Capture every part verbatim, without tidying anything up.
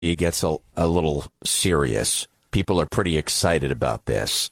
it gets a, a little serious. People are pretty excited about this.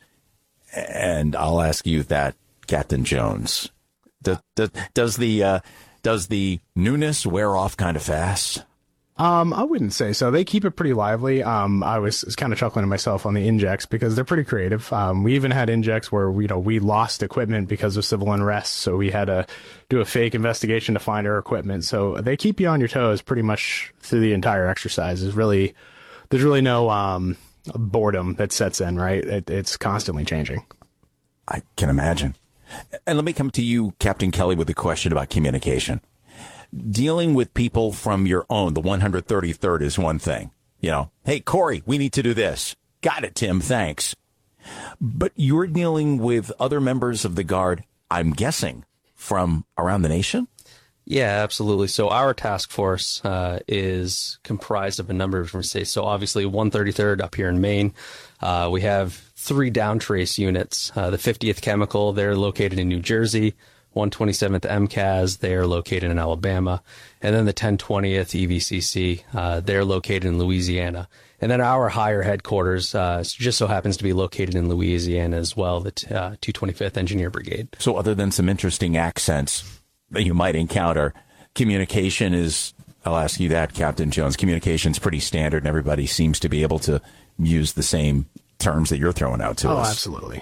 And I'll ask you that, Captain Jones. Does, does, does the uh, does the newness wear off kind of fast? Um, I wouldn't say so. They keep it pretty lively. Um, I was, was kind of chuckling to myself on the injects because they're pretty creative. Um, we even had injects where, you know, we lost equipment because of civil unrest. So we had to do a fake investigation to find our equipment. So they keep you on your toes pretty much through the entire exercise. There's really, there's really no, um, boredom that sets in, right? It, it's constantly changing. I can imagine. And let me come to you, Captain Kelly, with a question about communication. Dealing with people from your own, the one hundred thirty-third is one thing. You know, hey, Corey, we need to do this. Got it, Tim, thanks. But you're dealing with other members of the Guard, I'm guessing, from around the nation? Yeah, absolutely. So our task force uh, is comprised of a number of different states. So obviously one thirty-third up here in Maine. Uh, we have three downtrace units. Uh, the fiftieth Chemical, they're located in New Jersey. one twenty-seventh M C A S, they're located in Alabama. And then the ten twentieth E V C C, uh, they're located in Louisiana. And then our higher headquarters uh, just so happens to be located in Louisiana as well, the t- uh, two twenty-fifth Engineer Brigade. So other than some interesting accents that you might encounter, communication is, I'll ask you that, Captain Jones, communication is pretty standard and everybody seems to be able to use the same terms that you're throwing out to oh, us. Oh, absolutely.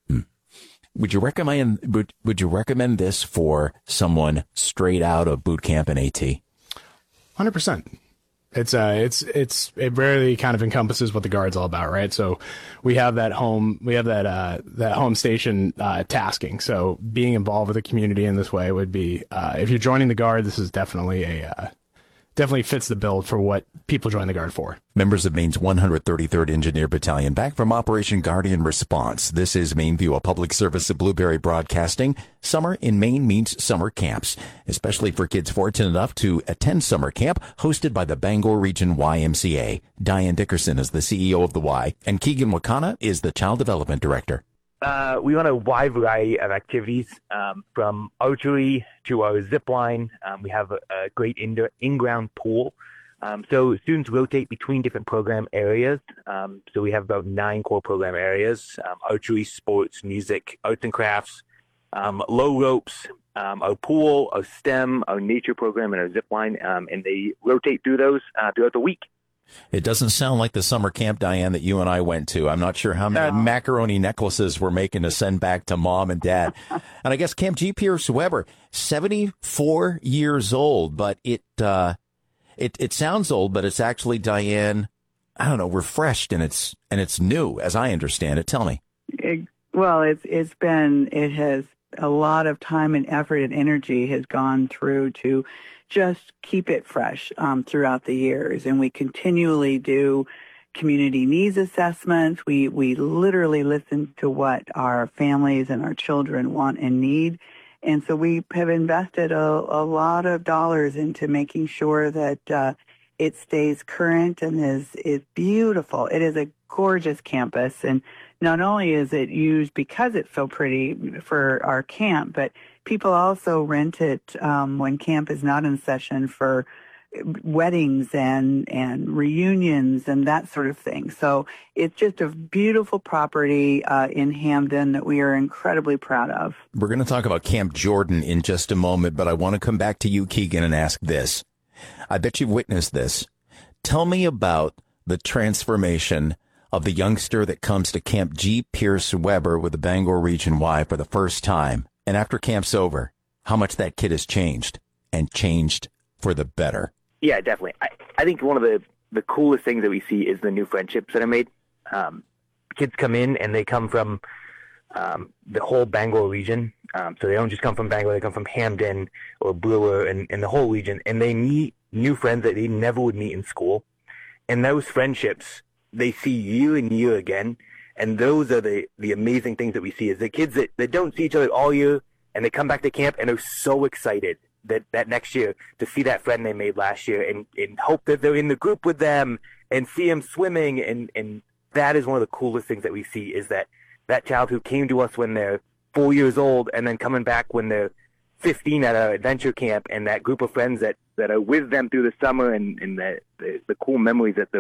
Would you recommend would, would you recommend this for someone straight out of boot camp in AT? one hundred percent. It's uh it's it's it rarely kind of encompasses what the Guard's all about, right? So we have that home we have that uh that home station uh tasking. So being involved with the community in this way would be uh if you're joining the Guard, this is definitely a uh definitely fits the bill for what people join the Guard for. Members of Maine's one hundred thirty-third Engineer Battalion, back from Operation Guardian Response. This is Maine View, a public service of Blueberry Broadcasting. Summer in Maine means summer camps, especially for kids fortunate enough to attend summer camp hosted by the Bangor Region Y M C A. Diane Dickerson is the C E O of the Y, and Keegan Wakana is the Child Development Director. Uh, we run a wide variety of activities, um, from archery to our zip line. Um, we have a, a great in- in-ground pool. Um, so students rotate between different program areas. Um, so we have about nine core program areas: um, archery, sports, music, arts and crafts, um, low ropes, um, our pool, our STEM, our nature program, and our zip line. Um, and they rotate through those uh, throughout the week. It doesn't sound like the summer camp, Diane, that you and I went to. I'm not sure how many No. macaroni necklaces we're making to send back to mom and dad. And I guess Camp G. Pierce Weber, seventy-four years old, but it, uh, it, it sounds old, but it's actually, Diane, I don't know, refreshed and it's, and it's new, as I understand it. Tell me. It, well, it's, it's been, it has a lot of time and effort and energy has gone through to just keep it fresh um, throughout the years. And we continually do community needs assessments. We, we literally listen to what our families and our children want and need. And so we have invested a, a lot of dollars into making sure that uh, it stays current and is, is beautiful. It is a gorgeous campus. And not only is it used because it's so pretty for our camp, but people also rent it um, when camp is not in session for weddings and, and reunions and that sort of thing. So it's just a beautiful property uh, in Hamden that we are incredibly proud of. We're going to talk about Camp Jordan in just a moment, but I want to come back to you, Keegan, and ask this. I bet you've witnessed this. Tell me about the transformation of the youngster that comes to Camp G. Pierce Weber with the Bangor Region Y for the first time. And after camp's over, how much that kid has changed and changed for the better. Yeah, definitely. I, I think one of the, the coolest things that we see is the new friendships that are made. Um, kids come in and they come from um, the whole Bangor region. Um, so they don't just come from Bangor, they come from Hamden or Brewer and, and the whole region. And they meet new friends that they never would meet in school. And those friendships, they see year and year again. And those are the, the amazing things that we see is the kids that, that don't see each other all year and they come back to camp and they're so excited that, that next year to see that friend they made last year and, and hope that they're in the group with them and see them swimming. And, and that is one of the coolest things that we see is that that child who came to us when they're four years old and then coming back when they're fifteen at our adventure camp, and that group of friends that, that are with them through the summer, and, and the, the, the cool memories that